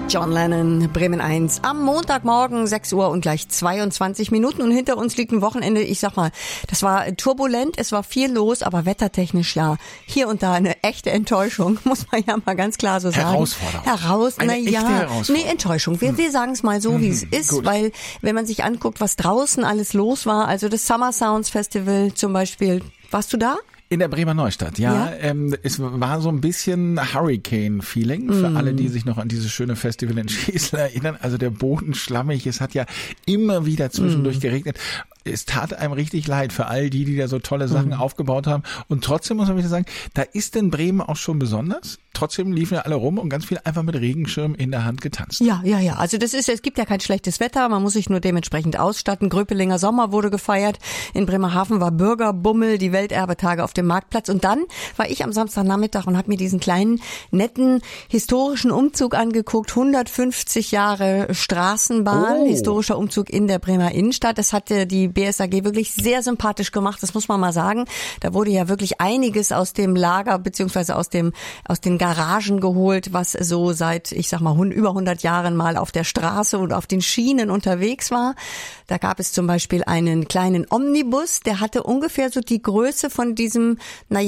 John Lennon, Bremen 1. Am Montagmorgen 6 Uhr und gleich 22 Minuten. Und hinter uns liegt ein Wochenende, ich sag mal, das war turbulent, es war viel los, aber wettertechnisch ja hier und da eine echte Enttäuschung, muss man ja mal ganz klar so sagen. Herausforderung. Nee, Enttäuschung. Wir sagen es mal so, wie es ist, gut. Weil wenn man sich anguckt, was draußen alles los war, also das Summer Sounds Festival zum Beispiel, warst du da? In der Bremer Neustadt, ja. Es war so ein bisschen Hurricane-Feeling für alle, die sich noch an dieses schöne Festival in Schesel erinnern. Also der Boden schlammig, es hat ja immer wieder zwischendurch geregnet. Es tat einem richtig leid für all die da so tolle Sachen aufgebaut haben. Und trotzdem muss man wieder sagen, da ist denn Bremen auch schon besonders. Trotzdem liefen ja alle rum und ganz viel einfach mit Regenschirm in der Hand getanzt. Ja. Also es gibt ja kein schlechtes Wetter, man muss sich nur dementsprechend ausstatten. Gröpelinger Sommer wurde gefeiert. In Bremerhaven war Bürgerbummel, die Welterbetage auf dem Marktplatz. Und dann war ich am Samstagnachmittag und habe mir diesen kleinen, netten, historischen Umzug angeguckt. 150 Jahre Straßenbahn, historischer Umzug in der Bremer Innenstadt. Das hatte die BSAG wirklich sehr sympathisch gemacht, das muss man mal sagen. Da wurde ja wirklich einiges aus dem Lager beziehungsweise aus den Garagen geholt, was so seit, ich sag mal, über 100 Jahren mal auf der Straße und auf den Schienen unterwegs war. Da gab es zum Beispiel einen kleinen Omnibus, der hatte ungefähr so die Größe von diesem,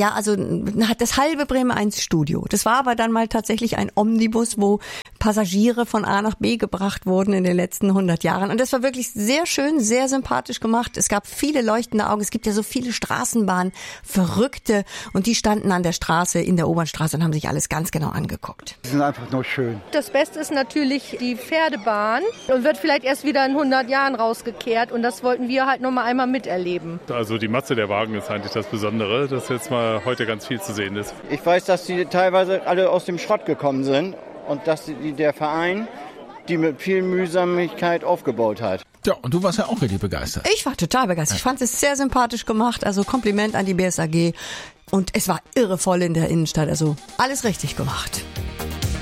hat das halbe Bremen 1 Studio. Das war aber dann mal tatsächlich ein Omnibus, wo Passagiere von A nach B gebracht wurden in den letzten 100 Jahren. Und das war wirklich sehr schön, sehr sympathisch gemacht. Es gab viele leuchtende Augen. Es gibt ja so viele Straßenbahnen, Verrückte. Und die standen an der Straße, in der Obernstraße und haben sich alles ganz genau angeguckt. Die sind einfach nur schön. Das Beste ist natürlich die Pferdebahn und wird vielleicht erst wieder in 100 Jahren rausgekehrt. Und das wollten wir halt noch mal einmal miterleben. Also die Masse der Wagen ist eigentlich das Besondere, dass jetzt mal heute ganz viel zu sehen ist. Ich weiß, dass die teilweise alle aus dem Schrott gekommen sind und dass der Verein die mit viel Mühsamkeit aufgebaut hat. Ja, und du warst ja auch richtig begeistert. Ich war total begeistert. Ich fand es sehr sympathisch gemacht. Also Kompliment an die BSAG. Und es war irre voll in der Innenstadt. Also alles richtig gemacht.